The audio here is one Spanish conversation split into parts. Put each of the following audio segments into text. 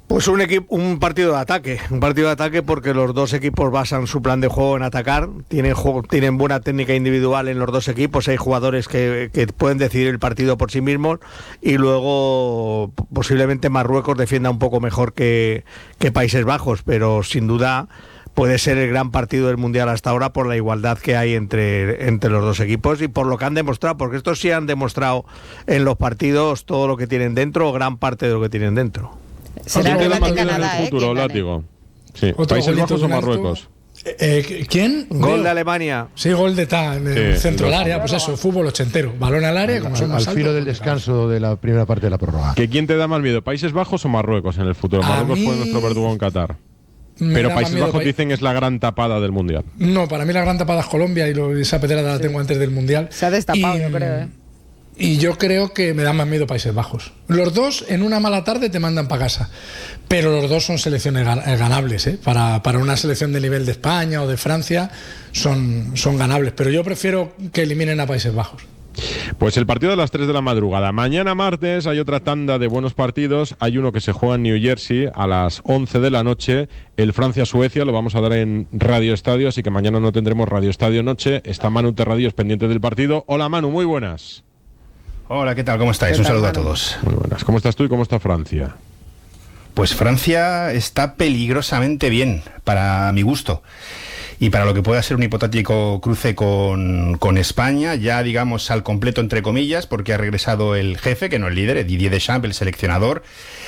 Pues un partido de ataque porque los dos equipos basan su plan de juego en atacar, tienen buena técnica individual en los dos equipos, hay jugadores que pueden decidir el partido por sí mismos, y luego posiblemente Marruecos defienda un poco mejor que Países Bajos, pero sin duda puede ser el gran partido del Mundial hasta ahora por la igualdad que hay entre los dos equipos y por lo que han demostrado, porque estos sí han demostrado en los partidos todo lo que tienen dentro o gran parte de lo que tienen dentro. ¿Quién queda más bien en el futuro, Látigo? Sí. ¿Países Bajos o Marruecos? ¿Quién? Gol de Alemania. Sí, gol de en el centro del área, pues eso, fútbol ochentero. Balón al área, como son más al filo del descanso de la primera parte de la prórroga. ¿Quién te da más miedo, Países Bajos o Marruecos en el futuro? Marruecos fue nuestro verdugo en Qatar. Pero Países Bajos dicen es la gran tapada del Mundial. No, para mí la gran tapada es Colombia y esa pedrada la tengo antes del Mundial. Se ha destapado, yo creo, Y yo creo que me da más miedo Países Bajos. Los dos en una mala tarde te mandan para casa, pero los dos son selecciones ganables, ¿eh? Para una selección de nivel de España o de Francia son ganables, pero yo prefiero que eliminen a Países Bajos. Pues el partido de las 3 de la madrugada. Mañana martes hay otra tanda de buenos partidos. Hay uno que se juega en New Jersey a las 11 de la noche. El Francia-Suecia lo vamos a dar en Radio Estadio, así que mañana no tendremos Radio Estadio Noche. Está Manu Terradillos pendiente del partido. Hola Manu, muy buenas. Hola, ¿qué tal? ¿Cómo estáis? Un saludo a todos. Muy buenas. ¿Cómo estás tú y cómo está Francia? Pues Francia está peligrosamente bien, para mi gusto. Y para lo que pueda ser un hipotético cruce con España, ya digamos al completo entre comillas, porque ha regresado el jefe, que no el líder, Didier Deschamps, el seleccionador,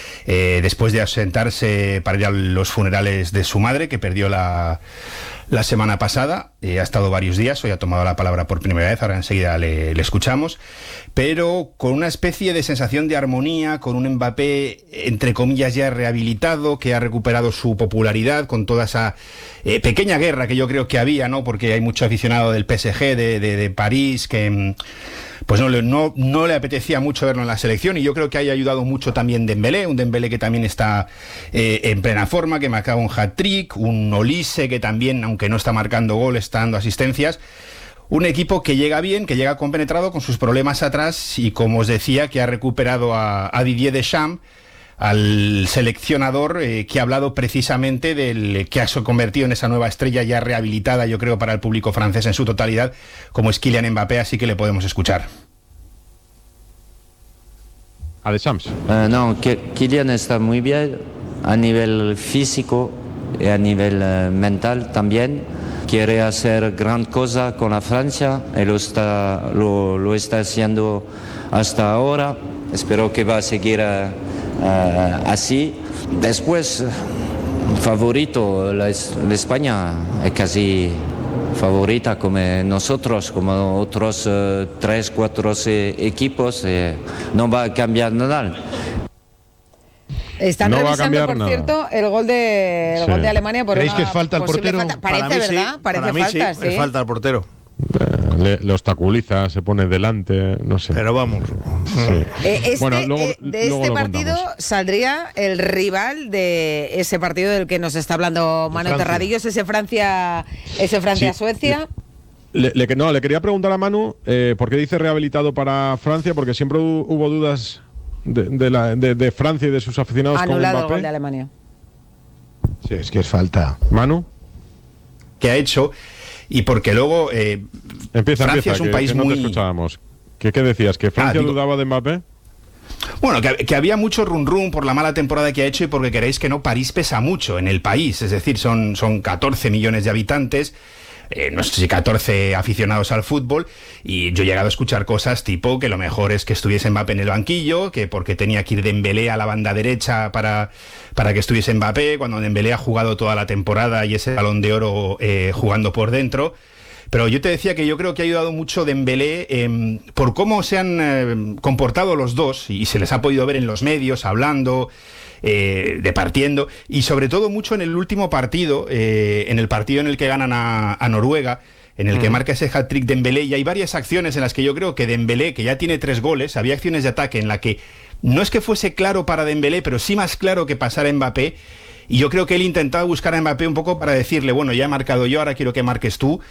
después de ausentarse para ir a los funerales de su madre, que perdió la semana pasada. Ha estado varios días, hoy ha tomado la palabra por primera vez, ahora enseguida le escuchamos, pero con una especie de sensación de armonía, con un Mbappé, entre comillas, ya rehabilitado, que ha recuperado su popularidad, con toda esa pequeña guerra que yo creo que había, ¿no? Porque hay mucho aficionado del PSG, de París, que pues no le apetecía mucho verlo en la selección, y yo creo que haya ayudado mucho también Dembélé, un Dembélé que también está en plena forma, que marcaba un hat-trick, un Olise que también, aunque no está marcando goles, está dando asistencias. Un equipo que llega bien, que llega compenetrado con sus problemas atrás, y como os decía, que ha recuperado a Didier Deschamps, al seleccionador, que ha hablado precisamente del que ha convertido en esa nueva estrella ya rehabilitada, yo creo, para el público francés en su totalidad, como es Kylian Mbappé, así que le podemos escuchar. A Deschamps. No, Kylian está muy bien a nivel físico y a nivel mental también. Quiere hacer gran cosa con la Francia y lo está haciendo hasta ahora. Espero que va a seguir así. Después, favorito, la España es casi favorita como nosotros, como otros 3-4 equipos. No va a cambiar nada. Están revisando, por cierto, el gol de Alemania por ¿Creéis que es falta al portero? Parece, ¿verdad? Sí, parece mí falta, sí. Es falta al portero. Le obstaculiza, se pone delante, no sé. Pero vamos. Sí. De este partido saldría el rival de ese partido del que nos está hablando Manu Terradillos, ese Francia-Suecia. Le quería preguntar a Manu por qué dice rehabilitado para Francia, porque siempre hubo dudas de Francia y de sus aficionados. Anulado con Mbappé. El gol de Alemania. Sí, es que es falta. Manu, ¿qué ha hecho? Y porque luego Francia es un país no muy... te escuchábamos. ¿Qué decías? ¿Que Francia dudaba de Mbappé? Bueno, que había mucho run por la mala temporada que ha hecho, y porque queréis que no, París pesa mucho en el país, es decir, son 14 millones de habitantes, no sé si 14 aficionados al fútbol, y yo he llegado a escuchar cosas tipo que lo mejor es que estuviese Mbappé en el banquillo, que porque tenía que ir Dembélé a la banda derecha para que estuviese Mbappé, cuando Dembélé ha jugado toda la temporada y ese Balón de Oro jugando por dentro. Pero yo te decía que yo creo que ha ayudado mucho Dembélé por cómo se han comportado los dos, y se les ha podido ver en los medios hablando, departiendo, y sobre todo mucho en el último partido, en el partido en el que ganan a Noruega, en el que marca ese hat-trick Dembélé, y hay varias acciones en las que yo creo que Dembélé, que ya tiene 3 goles, había acciones de ataque en la que no es que fuese claro para Dembélé, pero sí más claro que pasara Mbappé, y yo creo que él intentaba buscar a Mbappé un poco para decirle, bueno, ya he marcado yo, ahora quiero que marques tú.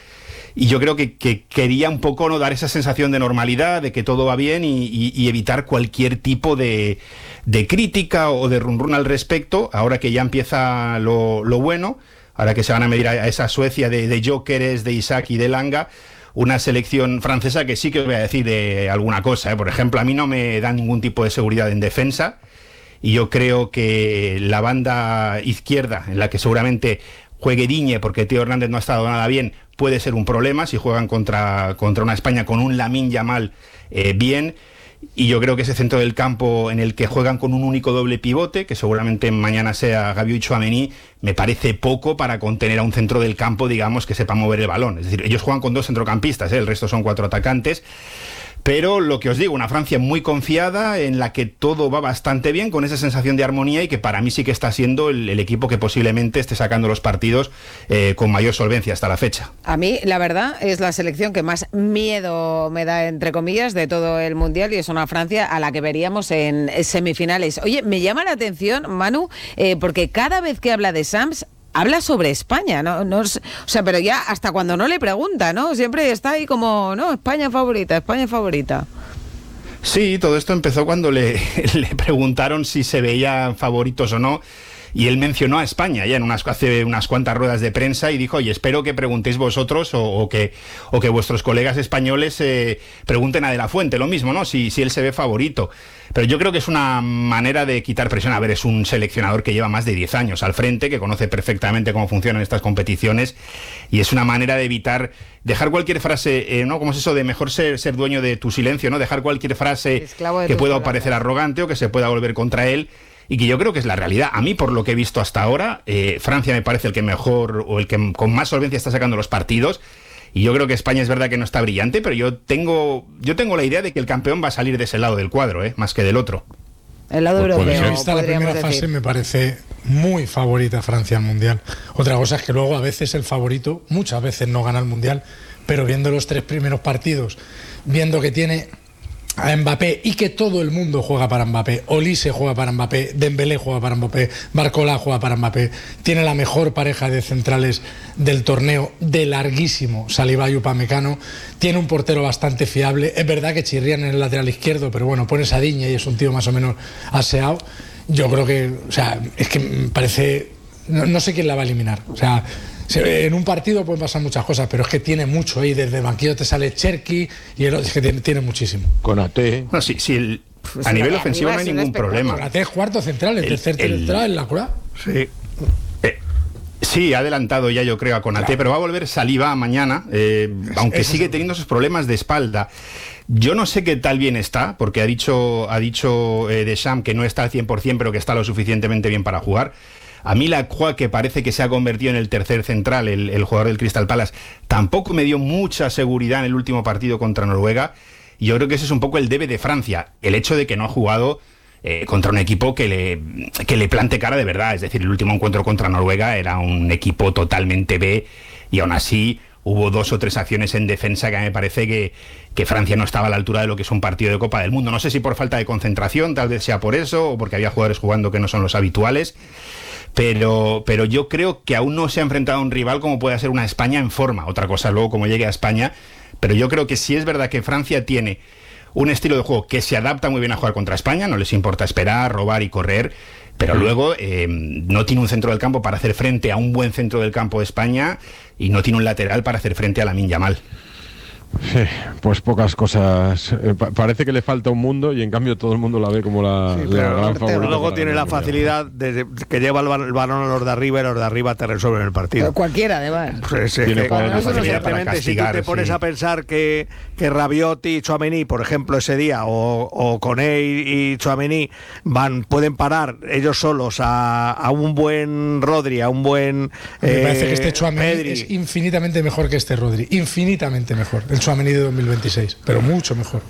Y yo creo que quería un poco no dar esa sensación de normalidad, de que todo va bien y evitar cualquier tipo de crítica o de run al respecto, ahora que ya empieza lo bueno, ahora que se van a medir a esa Suecia de Gyökeres, de Isaac y de Elanga, una selección francesa que sí que os voy a decir de alguna cosa, ¿eh? Por ejemplo, a mí no me da ningún tipo de seguridad en defensa, y yo creo que la banda izquierda, en la que seguramente juegue Digne, porque Theo Hernández no ha estado nada bien, puede ser un problema si juegan contra una España con un Lamine Yamal bien. Y yo creo que ese centro del campo en el que juegan con un único doble pivote, que seguramente mañana sea Gabiou y Tchouaméni, me parece poco para contener a un centro del campo, digamos, que sepa mover el balón. Es decir, ellos juegan con 2 centrocampistas, el resto son 4 atacantes. Pero lo que os digo, una Francia muy confiada, en la que todo va bastante bien, con esa sensación de armonía, y que para mí sí que está siendo el equipo que posiblemente esté sacando los partidos con mayor solvencia hasta la fecha. A mí, la verdad, es la selección que más miedo me da, entre comillas, de todo el Mundial, y es una Francia a la que veríamos en semifinales. Oye, me llama la atención, Manu, porque cada vez que habla de Sams, habla sobre España, ¿no? O sea, pero ya hasta cuando no le pregunta, ¿no? Siempre está ahí como, no, España favorita, España favorita. Sí, todo esto empezó cuando le preguntaron si se veían favoritos o no, y él mencionó a España ya hace unas cuantas ruedas de prensa, y dijo, oye, espero que preguntéis vosotros o que vuestros colegas españoles pregunten a De la Fuente lo mismo, ¿no? Si él se ve favorito. Pero yo creo que es una manera de quitar presión. A ver, es un seleccionador que lleva más de 10 años al frente, que conoce perfectamente cómo funcionan estas competiciones, y es una manera de evitar dejar cualquier frase, ¿no? ¿Cómo es eso de mejor ser dueño de tu silencio, ¿no? Dejar cualquier frase que pueda parecer arrogante o que se pueda volver contra él, y que yo creo que es la realidad. A mí, por lo que he visto hasta ahora, Francia me parece el que mejor, o el que con más solvencia está sacando los partidos, y yo creo que España es verdad que no está brillante, pero yo tengo la idea de que el campeón va a salir de ese lado del cuadro, más que del otro. El lado europeo. Vista la primera fase, me parece muy favorita Francia al Mundial. Otra cosa es que luego a veces el favorito muchas veces no gana el Mundial, pero viendo los 3 primeros partidos, viendo que tiene a Mbappé y que todo el mundo juega para Mbappé, Olise juega para Mbappé, Dembélé juega para Mbappé, Barcola juega para Mbappé, tiene la mejor pareja de centrales del torneo, de larguísimo, Saliba y Upamecano, tiene un portero bastante fiable. Es verdad que chirrían en el lateral izquierdo, pero bueno, pones a Digne y es un tío más o menos aseado. Yo creo que, o sea, es que me parece, no sé quién la va a eliminar, o sea, en un partido pueden pasar muchas cosas, pero es que tiene mucho ahí. Desde el banquillo te sale Cherki y el otro, es que tiene muchísimo. Konaté. No, sí, a nivel ofensivo no hay ningún problema. Konaté es cuarto central, el tercer central en la cura. Sí. Sí, ha adelantado ya, yo creo, a Konaté, pero va a volver Saliba mañana, aunque sigue teniendo esos problemas de espalda. Yo no sé qué tal bien está, porque ha dicho Deschamps que no está al 100%, pero que está lo suficientemente bien para jugar. A mí Lacroix, que parece que se ha convertido en el tercer central, el jugador del Crystal Palace, tampoco me dio mucha seguridad en el último partido contra Noruega. Y yo creo que ese es un poco el debe de Francia, el hecho de que no ha jugado contra un equipo que le plante cara de verdad. Es decir, el último encuentro contra Noruega era un equipo totalmente B, y aún así hubo 2 o 3 acciones en defensa que me parece que Francia no estaba a la altura de lo que es un partido de Copa del Mundo. No sé si por falta de concentración, tal vez sea por eso, o porque había jugadores jugando que no son los habituales. Pero yo creo que aún no se ha enfrentado a un rival como puede ser una España en forma. Otra cosa luego como llegue a España, pero yo creo que sí es verdad que Francia tiene un estilo de juego que se adapta muy bien a jugar contra España, no les importa esperar, robar y correr, pero luego no tiene un centro del campo para hacer frente a un buen centro del campo de España, y no tiene un lateral para hacer frente a Lamine Yamal. Sí, pues pocas cosas. Parece que le falta un mundo, y en cambio todo el mundo la ve como la gran favorita. Luego tiene la facilidad de que lleva el balón a los de arriba, y los de arriba te resuelven el partido. Pero cualquiera, además. Pues Tiene la facilidad para castigar, si tú te pones a pensar que Rabiot y Tchouaméni, por ejemplo, ese día, o Koné y Tchouaméni pueden parar ellos solos a un buen Rodri, a un buen me parece que este Tchouaméni es infinitamente mejor que este Rodri, infinitamente mejor. El Tchouaméni de 2026, pero mucho mejor.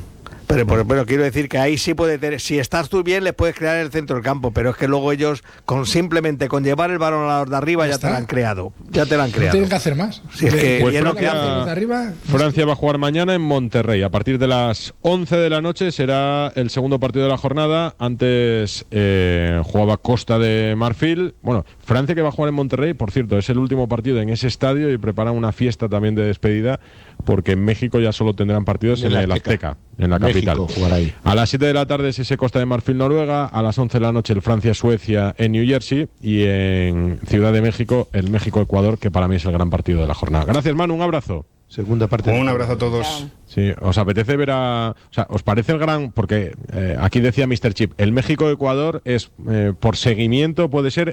Pero quiero decir que ahí sí puede tener, si estás tú bien, les puedes crear el centro del campo, pero es que luego ellos simplemente con llevar el balón a los de arriba ya te lo han creado. Ya te lo han creado. No tienen que hacer más. Si es que Pues Francia va a jugar mañana en Monterrey. A partir de las 11 de la noche será el segundo partido de la jornada. Antes jugaba Costa de Marfil. Bueno, Francia que va a jugar en Monterrey, por cierto, es el último partido en ese estadio y preparan una fiesta también de despedida, porque en México ya solo tendrán partidos en el Azteca, en la capital. Ahí. A las 7 de la tarde es ese Costa de Marfil Noruega, a las 11 de la noche el Francia-Suecia en New Jersey y en Ciudad de México el México-Ecuador, que para mí es el gran partido de la jornada. Gracias, Manu, un abrazo. Segunda parte. Un abrazo a todos. Sí, ¿os apetece ver o sea, os parece el gran, porque aquí decía Mr. Chip, el México-Ecuador es, por seguimiento, puede ser